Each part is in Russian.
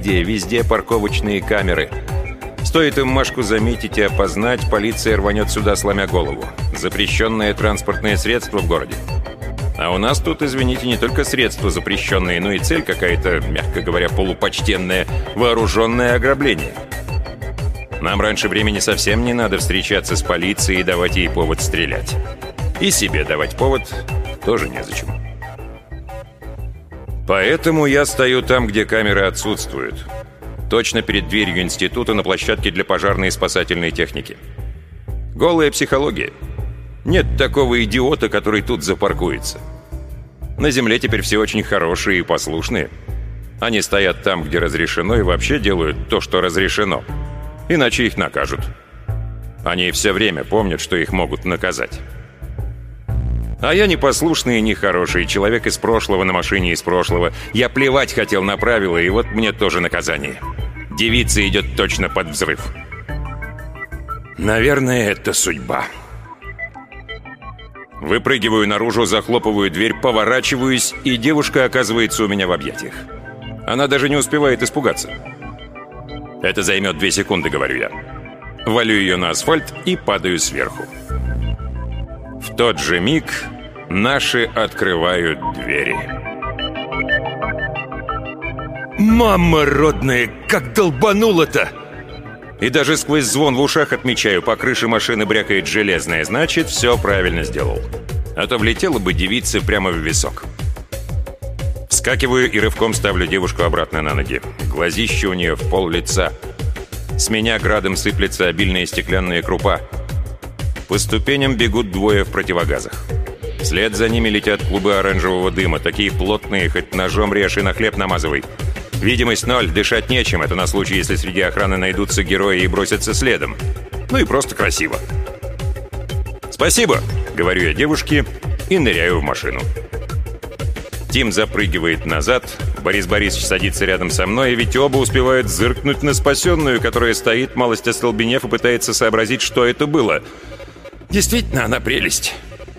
везде парковочные камеры. Стоит им Машку заметить и опознать, полиция рванет сюда, сломя голову. Запрещенное транспортное средство в городе. А у нас тут, извините, не только средства запрещенные, но и цель какая-то, мягко говоря, полупочтенная – вооруженное ограбление. Нам раньше времени совсем не надо встречаться с полицией и давать ей повод стрелять. И себе давать повод тоже незачем. Поэтому я стою там, где камеры отсутствуют. Точно перед дверью института на площадке для пожарной и спасательной техники. Голая психология. Нет такого идиота, который тут запаркуется. На земле теперь все очень хорошие и послушные. Они стоят там, где разрешено, и вообще делают то, что разрешено. Иначе их накажут. Они все время помнят, что их могут наказать. А я непослушный и нехороший, человек из прошлого на машине из прошлого. Я плевать хотел на правила, и вот мне тоже наказание. Девица идет точно под взрыв. Наверное, это судьба. Выпрыгиваю наружу, захлопываю дверь, поворачиваюсь, и девушка оказывается у меня в объятиях. Она даже не успевает испугаться. Это займет 2 секунды, говорю я. Валю ее на асфальт и падаю сверху. В тот же миг наши открывают двери. «Мама родная, как долбануло-то!» И даже сквозь звон в ушах отмечаю, по крыше машины брякает железное. Значит, все правильно сделал. А то влетела бы девица прямо в висок. Вскакиваю и рывком ставлю девушку обратно на ноги. Глазище у нее в пол лица. С меня градом сыплется обильная стеклянная крупа. По ступеням бегут 2 в противогазах. Вслед за ними летят клубы оранжевого дыма. Такие плотные, хоть ножом режь и на хлеб намазывай. Видимость 0, дышать нечем. Это на случай, если среди охраны найдутся герои и бросятся следом. Ну и просто красиво. «Спасибо», — говорю я девушке и ныряю в машину. Тим запрыгивает назад, Борис Борисович садится рядом со мной, ведь оба успевают зыркнуть на спасенную, которая стоит, малость остолбенев, и пытается сообразить, что это было. Действительно, она прелесть.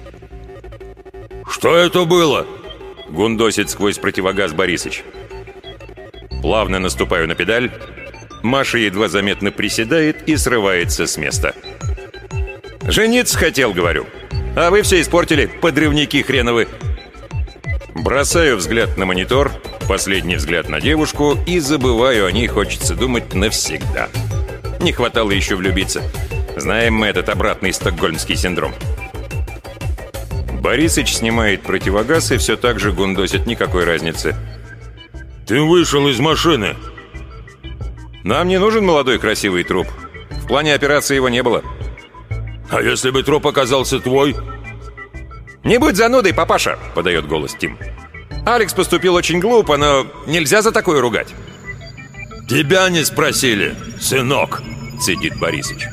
«Что это было?» — гундосит сквозь противогаз Борисыч. Плавно наступаю на педаль. Маша едва заметно приседает и срывается с места. «Жениться хотел, говорю. А вы все испортили, подрывники хреновы». Бросаю взгляд на монитор, последний взгляд на девушку и забываю о ней, хочется думать, навсегда. Не хватало еще влюбиться. Знаем мы этот обратный стокгольмский синдром. Борисыч снимает противогаз и все так же гундосит, никакой разницы. «Ты вышел из машины!» «Нам не нужен молодой красивый труп. В плане операции его не было». «А если бы труп оказался твой?» «Не будь занудой, папаша!» — подает голос Тим. «Алекс поступил очень глупо, но нельзя за такое ругать». «Тебя не спросили, сынок!» — цедит Борисыч.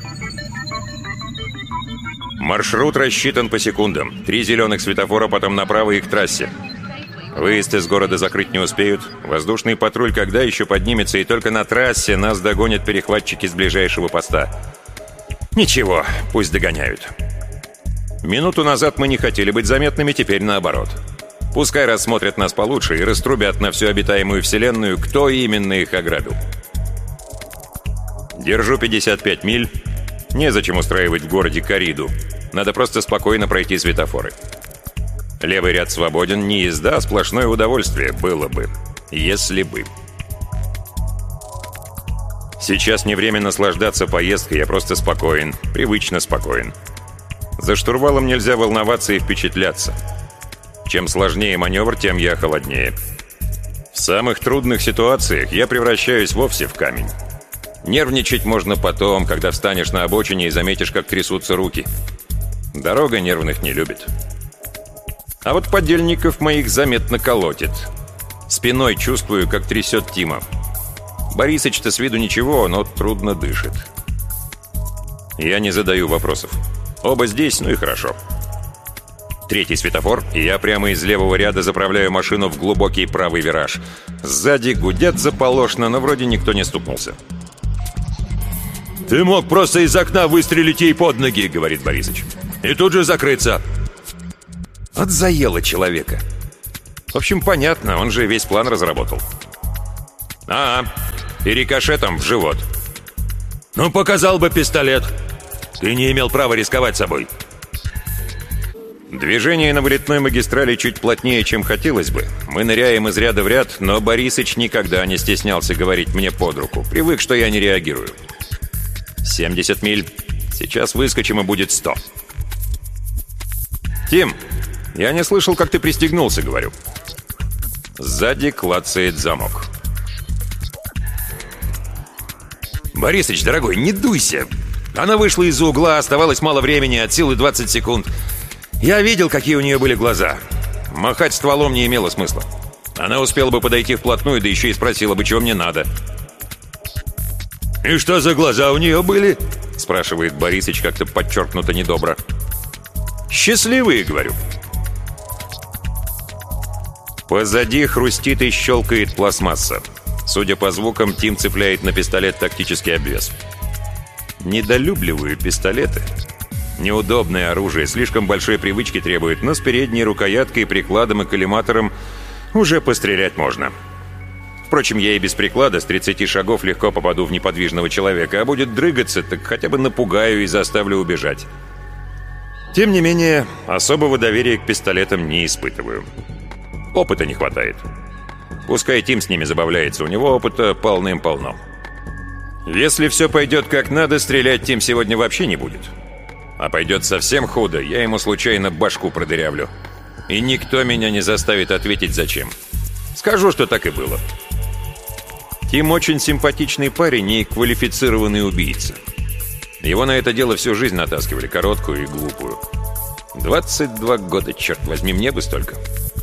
Маршрут рассчитан по секундам. 3 зеленых светофора, потом направо и к трассе. Выезд из города закрыть не успеют. Воздушный патруль когда еще поднимется, и только на трассе нас догонят перехватчики с ближайшего поста. Ничего, пусть догоняют. Минуту назад мы не хотели быть заметными, теперь наоборот. Пускай рассмотрят нас получше и раструбят на всю обитаемую вселенную, кто именно их ограбил. Держу 55 миль. Незачем устраивать в городе корриду. Надо просто спокойно пройти светофоры. Левый ряд свободен, не езда, а сплошное удовольствие было бы, если бы. Сейчас не время наслаждаться поездкой, я просто спокоен, привычно спокоен. За штурвалом нельзя волноваться и впечатляться. Чем сложнее маневр, тем я холоднее. В самых трудных ситуациях я превращаюсь вовсе в камень. Нервничать можно потом, когда встанешь на обочине и заметишь, как трясутся руки. Дорога нервных не любит. А вот подельников моих заметно колотит. Спиной чувствую, как трясет Тима. Борисыч-то с виду ничего, но трудно дышит. Я не задаю вопросов. Оба здесь, ну и хорошо. 3-й светофор, и я прямо из левого ряда заправляю машину в глубокий правый вираж. Сзади гудят заполошно, но вроде никто не стукнулся. «Ты мог просто из окна выстрелить ей под ноги», — говорит Борисыч. «И тут же закрыться». Вот заело человека. В общем, понятно, он же весь план разработал. и рикошетом в живот. Ну, показал бы пистолет. Ты не имел права рисковать собой. Движение на вылетной магистрали чуть плотнее, чем хотелось бы. Мы ныряем из ряда в ряд, но Борисыч никогда не стеснялся говорить мне под руку. Привык, что я не реагирую. 70 миль. Сейчас выскочим, и будет 100. «Тим, я не слышал, как ты пристегнулся», — говорю. Сзади клацает замок. «Борисыч, дорогой, не дуйся. Она вышла из-за угла, оставалось мало времени, от силы 20 секунд. Я видел, какие у нее были глаза. Махать стволом не имело смысла. Она успела бы подойти вплотную, да еще и спросила бы, чего мне надо». «И что за глаза у нее были?» — спрашивает Борисыч как-то подчеркнуто недобро. «Счастливые», — говорю. Позади хрустит и щелкает пластмасса. Судя по звукам, Тим цепляет на пистолет тактический обвес. Недолюбливаю пистолеты. Неудобное оружие, слишком большой привычки требует, но с передней рукояткой, прикладом и коллиматором уже пострелять можно. Впрочем, я и без приклада с 30 шагов легко попаду в неподвижного человека, а будет дрыгаться, так хотя бы напугаю и заставлю убежать. Тем не менее, особого доверия к пистолетам не испытываю. Опыта не хватает. Пускай Тим с ними забавляется, у него опыта полным-полно. Если все пойдет как надо, стрелять Тим сегодня вообще не будет. А пойдет совсем худо, я ему случайно башку продырявлю. И никто меня не заставит ответить зачем. Скажу, что так и было. Тим очень симпатичный парень и квалифицированный убийца. Его на это дело всю жизнь натаскивали, короткую и глупую. 22 года, черт возьми, мне бы столько.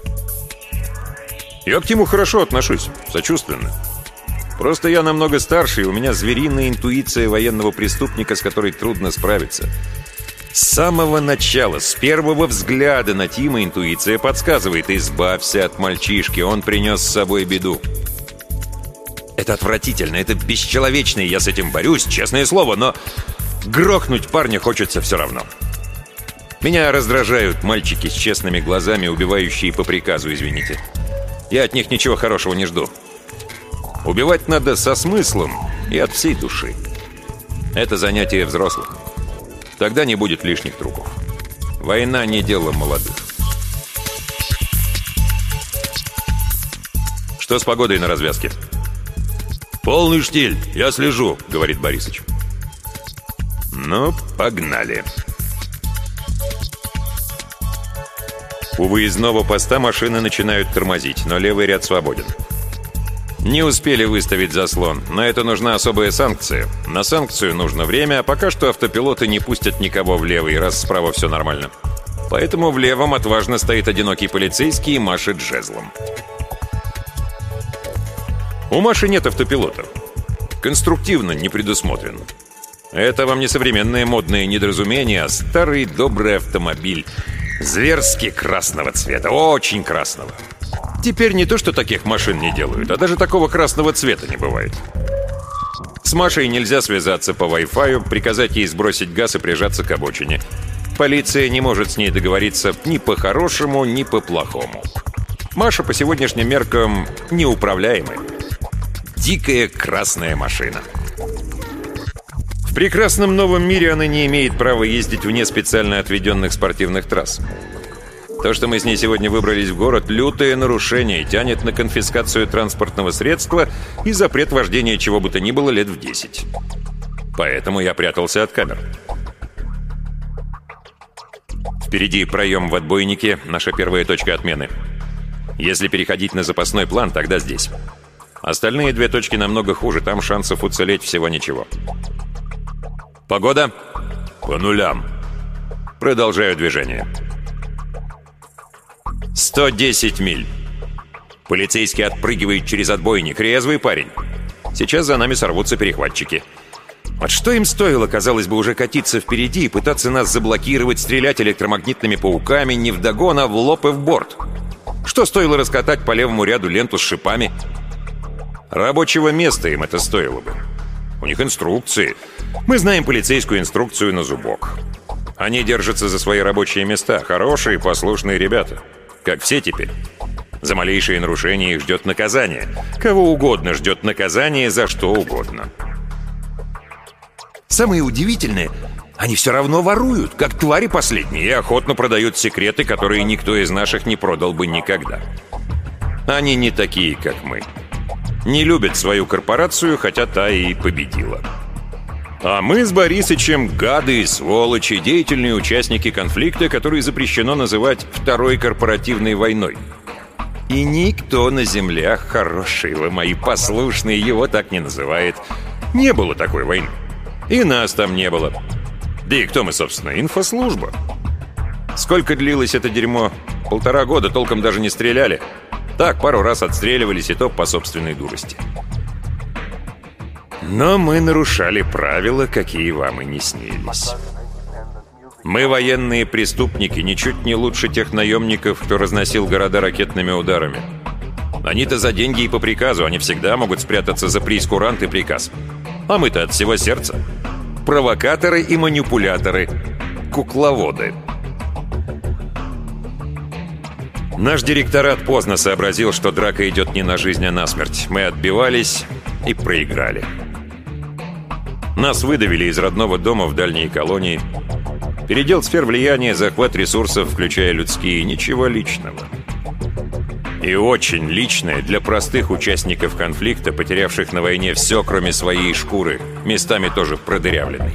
Я к Тиму хорошо отношусь, сочувственно. Просто я намного старше, и у меня звериная интуиция военного преступника, с которой трудно справиться. С самого начала, с первого взгляда на Тима интуиция подсказывает: избавься от мальчишки, он принес с собой беду. Это отвратительно, это бесчеловечно, и я с этим борюсь, честное слово, но грохнуть парня хочется все равно. Меня раздражают мальчики с честными глазами, убивающие по приказу, извините. Я от них ничего хорошего не жду. Убивать надо со смыслом и от всей души. Это занятие взрослых. Тогда не будет лишних трупов. Война не дело молодых. Что с погодой на развязке? «Полный штиль, я слежу», — говорит Борисыч. Ну, погнали. У выездного поста машины начинают тормозить, но левый ряд свободен. Не успели выставить заслон. На это нужна особая санкция. На санкцию нужно время, а пока что автопилоты не пустят никого в левый, раз справа все нормально. Поэтому в левом отважно стоит одинокий полицейский и машет жезлом. У Маши нет автопилота. Конструктивно не предусмотрен. Это вам не современное модное недоразумение, а старый добрый автомобиль. Зверски красного цвета, очень красного. Теперь не то, что таких машин не делают, а даже такого красного цвета не бывает. С Машей нельзя связаться по Wi-Fi, приказать ей сбросить газ и прижаться к обочине. Полиция не может с ней договориться ни по-хорошему, ни по-плохому. Маша по сегодняшним меркам неуправляемая. Дикая красная машина. В прекрасном новом мире она не имеет права ездить вне специально отведенных спортивных трасс. То, что мы с ней сегодня выбрались в город, лютое нарушение, тянет на конфискацию транспортного средства и запрет вождения чего бы то ни было лет в 10. Поэтому я прятался от камер. Впереди проем в отбойнике, наша первая точка отмены. Если переходить на запасной план, тогда здесь. Остальные две точки намного хуже, там шансов уцелеть всего ничего. Погода? По нулям. Продолжаю движение. 110 миль. Полицейский отпрыгивает через отбойник. Резвый парень. Сейчас за нами сорвутся перехватчики. Вот что им стоило, казалось бы, уже катиться впереди и пытаться нас заблокировать, стрелять электромагнитными пауками не вдогон, а в лоб и в борт? Что стоило раскатать по левому ряду ленту с шипами? Рабочего места им это стоило бы. У них инструкции. Мы знаем полицейскую инструкцию на зубок. Они держатся за свои рабочие места. Хорошие, послушные ребята. Как все теперь. За малейшее нарушение их ждет наказание. Кого угодно ждет наказание за что угодно. Самое удивительное, они все равно воруют, как твари последние. И охотно продают секреты, которые никто из наших не продал бы никогда. Они не такие, как мы. Не любят свою корпорацию, хотя та и победила. А мы с Борисычем гады и сволочи, деятельные участники конфликта, который запрещено называть второй корпоративной войной. И никто на землях, хорошие вы мои послушные, его так не называет. Не было такой войны. И нас там не было. Да и кто мы, собственно? Инфослужба. Сколько длилось это дерьмо? 1,5 года, толком даже не стреляли. Так, пару раз отстреливались, и то по собственной дурости. Но мы нарушали правила, какие вам и не снились. Мы военные преступники, ничуть не лучше тех наемников, кто разносил города ракетными ударами. Они-то за деньги и по приказу, они всегда могут спрятаться за прейскурант и приказ. А мы-то от всего сердца. Провокаторы и манипуляторы. Кукловоды. Наш директорат поздно сообразил, что драка идет не на жизнь, а на смерть. Мы отбивались и проиграли. Нас выдавили из родного дома в дальние колонии. Передел сфер влияния, захват ресурсов, включая людские, ничего личного. И очень личное для простых участников конфликта, потерявших на войне все, кроме своей шкуры, местами тоже продырявленной.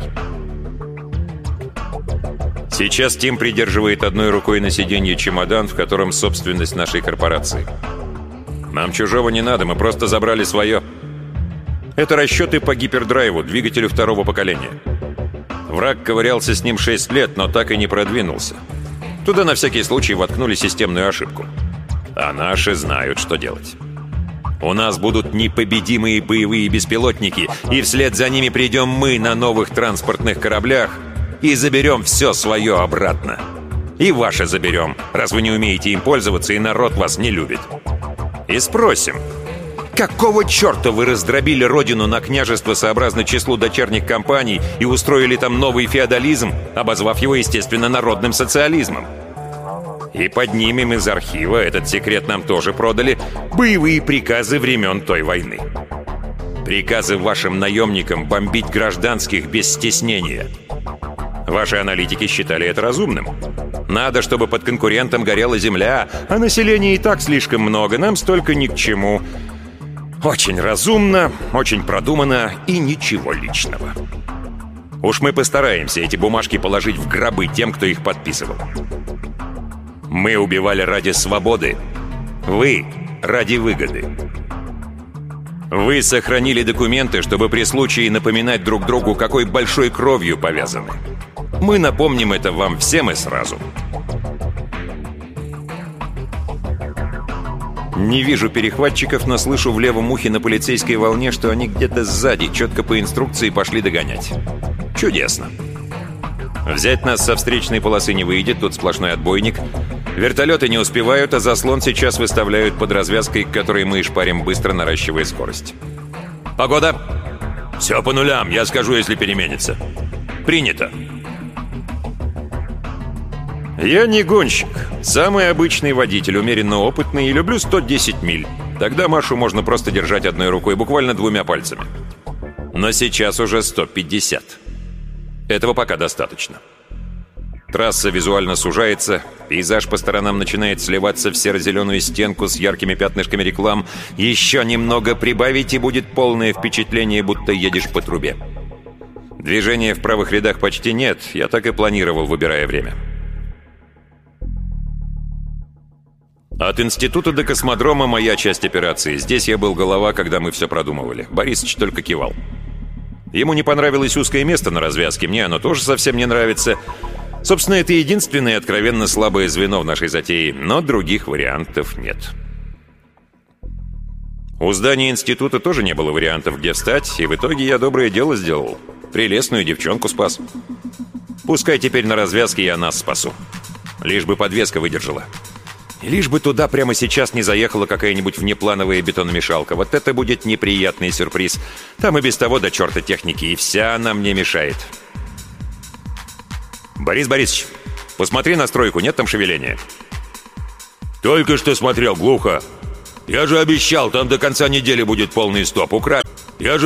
Сейчас Тим придерживает одной рукой на сиденье чемодан, в котором собственность нашей корпорации. Нам чужого не надо, мы просто забрали свое. Это расчеты по гипердрайву, двигателю второго поколения. Враг ковырялся с ним 6 лет, но так и не продвинулся. Туда на всякий случай воткнули системную ошибку. А наши знают, что делать. У нас будут непобедимые боевые беспилотники, и вслед за ними придем мы на новых транспортных кораблях и заберем все свое обратно. И ваше заберем, раз вы не умеете им пользоваться, и народ вас не любит. И спросим: какого черта вы раздробили родину на княжество сообразно числу дочерних компаний и устроили там новый феодализм, обозвав его, естественно, народным социализмом? И поднимем из архива, этот секрет нам тоже продали, боевые приказы времен той войны. Приказы вашим наемникам бомбить гражданских без стеснения. Ваши аналитики считали это разумным. Надо, чтобы под конкурентом горела земля, а населения и так слишком много, нам столько ни к чему. Очень разумно, очень продумано и ничего личного. Уж мы постараемся эти бумажки положить в гробы тем, кто их подписывал. Мы убивали ради свободы. Вы ради выгоды. Вы сохранили документы, чтобы при случае напоминать друг другу, какой большой кровью повязаны. Мы напомним это вам всем и сразу. Не вижу перехватчиков, но слышу в левом ухе на полицейской волне, что они где-то сзади, четко по инструкции пошли догонять. Чудесно. Взять нас со встречной полосы не выйдет, тут сплошной отбойник. Вертолеты не успевают, а заслон сейчас выставляют под развязкой, к которой мы и шпарим, быстро наращивая скорость. Погода? Все по нулям, я скажу, если переменится. Принято. Я не гонщик. Самый обычный водитель, умеренно опытный, и люблю 110 миль. Тогда Машу можно просто держать одной рукой, буквально 2 пальцами. Но сейчас уже 150. Этого пока достаточно. Трасса визуально сужается, пейзаж по сторонам начинает сливаться в серо-зеленую стенку с яркими пятнышками реклам. Еще немного прибавить, и будет полное впечатление, будто едешь по трубе. Движения в правых рядах почти нет, я так и планировал, выбирая время. От института до космодрома моя часть операции. Здесь я был голова, когда мы все продумывали. Борисыч только кивал. Ему не понравилось узкое место на развязке, мне оно тоже совсем не нравится. Собственно, это единственное откровенно слабое звено в нашей затее, но других вариантов нет. У здания института тоже не было вариантов, где встать, и в итоге я доброе дело сделал. Прелестную девчонку спас. Пускай теперь на развязке я нас спасу. Лишь бы подвеска выдержала. Лишь бы туда прямо сейчас не заехала какая-нибудь внеплановая бетономешалка. Вот это будет неприятный сюрприз. Там и без того до черта техники, и вся она мне мешает. Борис Борисович, посмотри на стройку, нет там шевеления? «Только что смотрел, глухо. Я же обещал, там до конца недели будет полный стоп. Я же